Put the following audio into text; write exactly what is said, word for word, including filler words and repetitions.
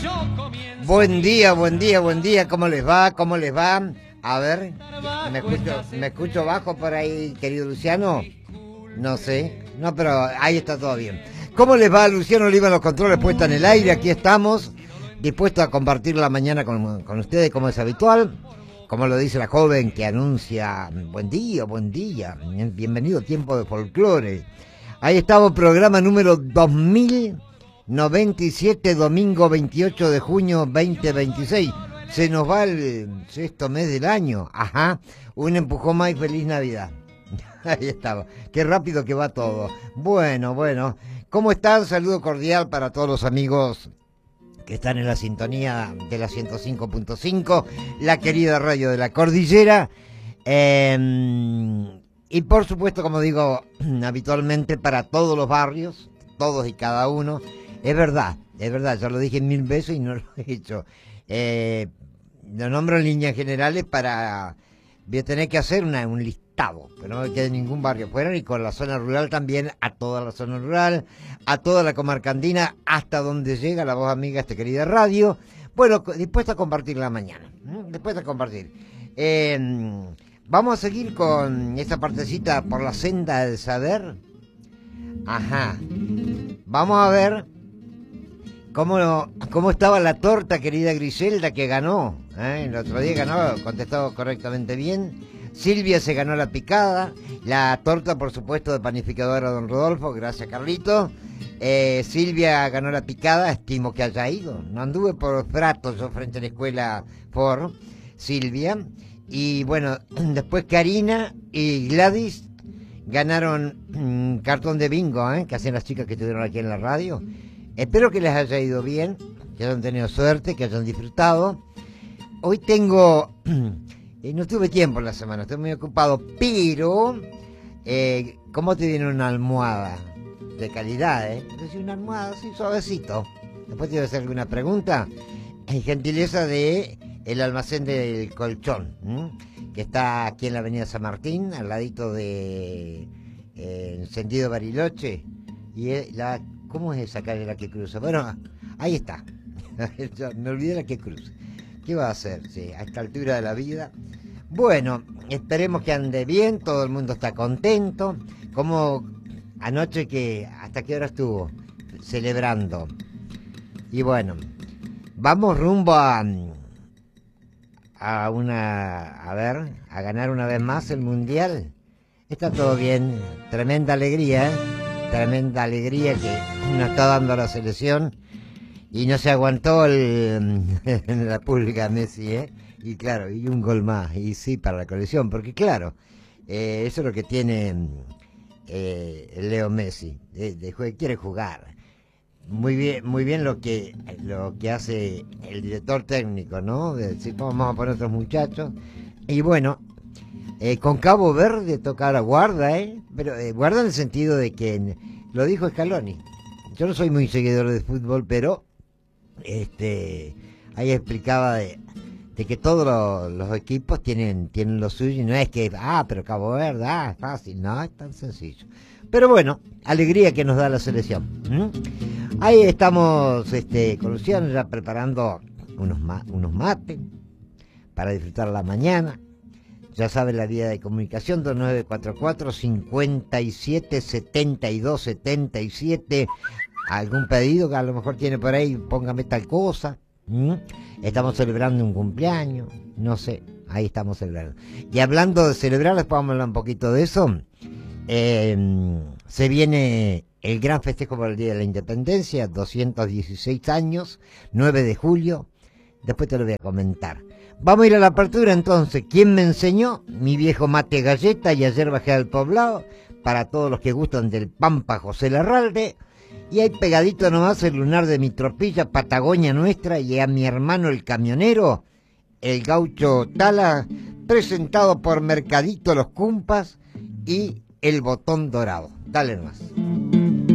Buen día, buen día, buen día. ¿Cómo les va? ¿Cómo les va? A ver, ¿me escucho, me escucho bajo por ahí, querido Luciano? No sé. No, pero ahí está todo bien. ¿Cómo les va, Luciano Oliva en los controles, puesta en el aire? Aquí estamos, dispuestos a compartir la mañana con, con ustedes, como es habitual. Como lo dice la joven que anuncia, buen día, buen día, bienvenido Tiempo de Folclore. Ahí estamos, programa número dos mil noventa y siete, domingo veintiocho de junio veinte veintiséis. Se nos va el sexto mes del año. Ajá, un empujón más y feliz Navidad. Ahí estamos, qué rápido que va todo. Bueno, bueno, ¿cómo están? Saludo cordial para todos los amigos que están en la sintonía de la ciento cinco punto cinco, la querida radio de la cordillera. Eh, y por supuesto, como digo habitualmente, para todos los barrios, todos y cada uno. Es verdad, es verdad, ya lo dije mil veces y no lo he hecho. Eh, lo nombro en líneas generales para... Voy a tener que hacer una, un listado, pero no me quede ningún barrio fuera, y con la zona rural también, a toda la zona rural, a toda la comarca andina, hasta donde llega la voz amiga de esta querida radio. Bueno, dispuesta a compartir la mañana, ¿eh? dispuesta a compartir. Eh, vamos a seguir con esta partecita por la senda del saber. Ajá. Vamos a ver cómo, cómo estaba la torta, querida Griselda, que ganó. ¿eh? El otro día ganó, contestó correctamente bien. Silvia se ganó la picada. La torta, por supuesto, de panificadora Don Rodolfo, gracias Carlito. Eh, Silvia ganó la picada, estimo que haya ido. No anduve por Fratos, yo frente a la escuela por Silvia. Y bueno, después Karina y Gladys ganaron un cartón de bingo, ¿eh? que hacen las chicas que estuvieron aquí en la radio. Espero que les haya ido bien, que hayan tenido suerte, que hayan disfrutado. Hoy tengo... Eh, no tuve tiempo en la semana, estoy muy ocupado, pero eh, ¿cómo te viene una almohada? De calidad, ¿eh? Es una almohada así suavecito. Después te voy a hacer alguna pregunta. En gentileza de el almacén del colchón, ¿m? que está aquí en la avenida San Martín, al ladito de eh, Encendido Bariloche. Y es la, ¿cómo es esa calle la que cruza? Bueno, ahí está. Me olvidé la que cruza. ¿Qué va a hacer? Sí, a esta altura de la vida. Bueno, esperemos que ande bien, todo el mundo está contento. Como anoche, que ¿hasta qué hora estuvo? Celebrando. Y bueno, vamos rumbo a, a una, a ver, a ganar una vez más el Mundial. Está todo bien, tremenda alegría, ¿eh? Tremenda alegría que nos está dando la selección. Y no se aguantó el, en la pulga Messi, ¿eh? Y claro, y un gol más, y sí, para la colección, porque claro, eh, eso es lo que tiene eh, Leo Messi, de, de, quiere jugar. Muy bien, muy bien lo que lo que hace el director técnico, ¿no? De decir, vamos a poner otros muchachos. Y bueno, eh, con Cabo Verde tocar a guarda, ¿eh? Pero eh, guarda en el sentido de que, lo dijo Scaloni, yo no soy muy seguidor de fútbol, pero este ahí explicaba de, de que todos los, los equipos tienen tienen lo suyo, y no es que, ah, pero Cabo Verde, ah, es fácil, no, es tan sencillo. Pero bueno, alegría que nos da la selección. ¿Mm? Ahí estamos este, con Luciano ya preparando unos, ma unos mates para disfrutar la mañana. Ya saben la vía de comunicación, dos nueve cuatro cuatro, cinco siete, siete dos, siete siete. Algún pedido que a lo mejor tiene por ahí, póngame tal cosa. ¿Mm? Estamos celebrando un cumpleaños, no sé, ahí estamos celebrando. Y hablando de celebrar, les podemos hablar un poquito de eso. Eh, se viene el gran festejo por el Día de la Independencia, doscientos dieciséis años, nueve de julio. Después te lo voy a comentar. Vamos a ir a la apertura entonces. ¿Quién me enseñó? Mi viejo mate galleta, y ayer bajé al poblado. Para todos los que gustan del Pampa José Larralde. Y ahí pegadito nomás el lunar de mi tropilla, Patagonia nuestra, y a mi hermano el camionero, el gaucho Tala, presentado por Mercadito Los Cumpas y el Botón Dorado. Dale nomás.